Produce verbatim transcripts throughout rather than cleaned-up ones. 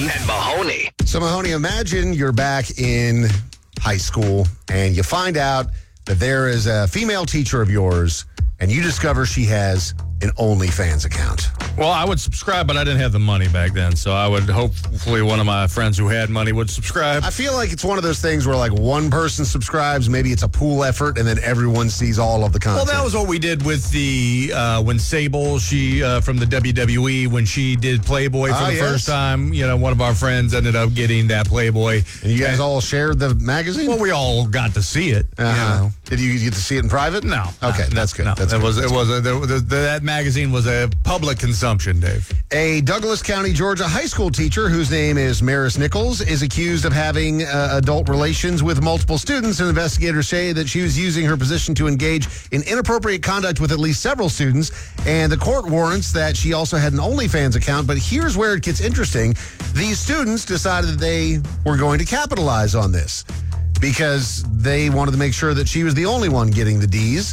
Dave and Mahoney. So, Mahoney, imagine you're back in high school and you find out that there is a female teacher of yours and you discover she has an OnlyFans account. Well, I would subscribe, but I didn't have the money back then, so I would hopefully one of my friends who had money would subscribe. I feel like it's one of those things where, like, one person subscribes, maybe it's a pool effort, and then everyone sees all of the content. Well, that was what we did with the, uh, when Sable, she, uh, from the W W E, when she did Playboy for Ah, the yes. first time, you know, one of our friends ended up getting that Playboy. And you guys and, all shared the magazine? Well, we all got to see it. Uh-huh. You know. Did you get to see it in private? No. Okay, no, that's good. No, that's it good. was, it was a, the, the, that magazine was a public consumption, Dave. A Douglas County, Georgia high school teacher whose name is Maris Nichols is accused of having uh, adult relations with multiple students, and investigators say that she was using her position to engage in inappropriate conduct with at least several students, and the court warrants that she also had an OnlyFans account. But here's where it gets interesting. These students decided that they were going to capitalize on this because they wanted to make sure that she was the only one getting the D's.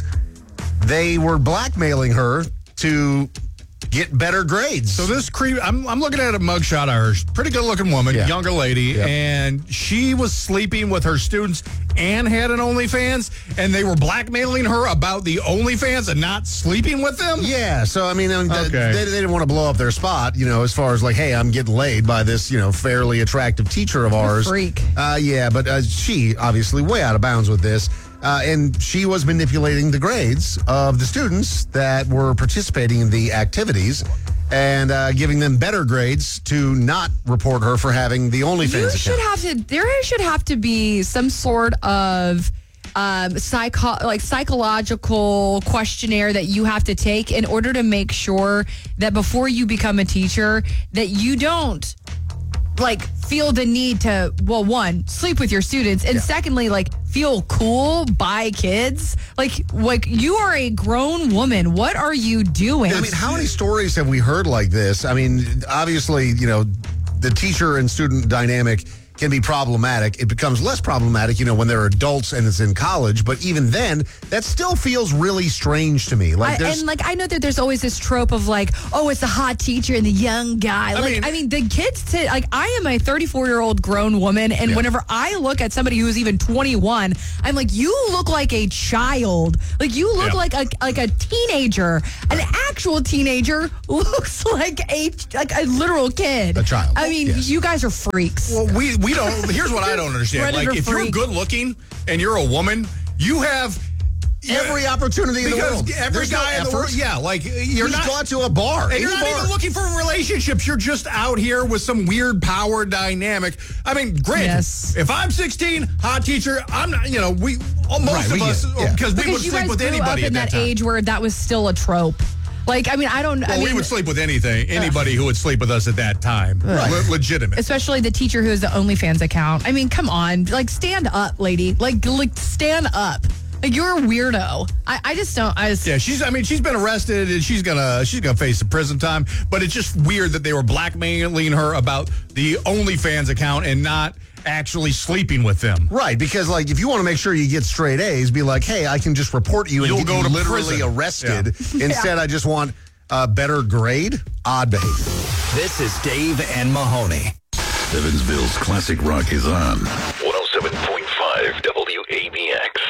They were blackmailing her to get better grades. So this creep, I'm, I'm looking at a mugshot of her. Pretty good looking woman, Yeah. younger lady, Yep. and she was sleeping with her students and had an OnlyFans, and they were blackmailing her about the OnlyFans and not sleeping with them? Yeah, so I mean, I mean, th- Okay. they, they didn't want to blow up their spot, you know, as far as like, hey, I'm getting laid by this, you know, fairly attractive teacher of ours. Freak. Uh, yeah, but uh, she obviously way out of bounds with this. Uh, and she was manipulating the grades of the students that were participating in the activities and uh, giving them better grades to not report her for having the OnlyFans You account. should have to. There should have to be some sort of um, psycho, like psychological questionnaire that you have to take in order to make sure that before you become a teacher, that you don't like feel the need to, well, one, sleep with your students, and Yeah. secondly, like feel cool by kids. Like, like you are a grown woman. What are you doing? I mean, how many stories have we heard like this? I mean, obviously, you know, the teacher and student dynamic can be problematic. It becomes less problematic, you know, when they're adults and it's in college. But even then, that still feels really strange to me. Like, I, there's, and like I know that there's always this trope of like, oh, it's the hot teacher and the young guy. Like, mean- I mean, the kids. T- like, I am a thirty-four year old grown woman, and Yeah. whenever I look at somebody who's even twenty-one, I'm like, you look like a child. Like, you look Yeah. like a like a teenager. An actual teenager looks like a like a literal kid. A child. I mean, Yes. you guys are freaks. Well, we, we don't, here's what I don't understand. Predator Like, if you're freak. good looking and you're a woman, you have every opportunity in the because world. every There's guy no in the effort. world, yeah, like you're Who's not gone to a bar? And you're Any not bar. even looking for relationships. You're just out here with some weird power dynamic. I mean, granted, Yes. if I'm sixteen, hot teacher, I'm not, you know, we, most Right, of we us, get it, yeah. because we because would you sleep guys with grew up anybody in at that, that, time. age where that was still a trope. Like, I mean, I don't. Well, I mean, we would sleep with anything, anybody who would sleep with us at that time. Le- legitimate. especially the teacher who has the OnlyFans account. I mean, come on, like stand up, lady. Like, like stand up. Like, you're a weirdo. I, I just don't. I just, Yeah, she's. I mean, she's been arrested and she's gonna she's gonna face some prison time. But it's just weird that they were blackmailing her about the OnlyFans account and not actually sleeping with them. Right, because like if you want to make sure you get straight A's, be like, hey, I can just report you and You'll get go you to literally prison. arrested. Instead, I just want a better grade. Odd behavior. This is Dave and Mahoney. Evansville's classic rock is on. one oh seven point five W A B X.